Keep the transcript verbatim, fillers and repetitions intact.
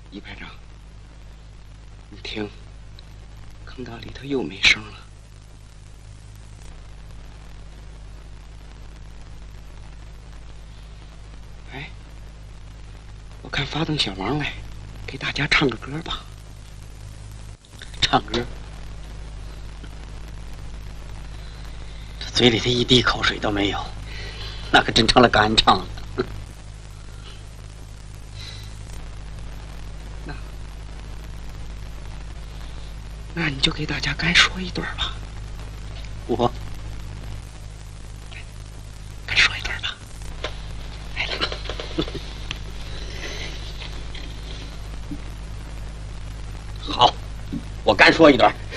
一排长，你听，坑道里头又没声了。哎，我看发动小王来，给大家唱个歌吧。 唱歌？这嘴里头一滴口水都没有，那可真成了干唱了。 那，那你就给大家干说一段吧。 我。 干说一段吧。来了。 好，我干说一段。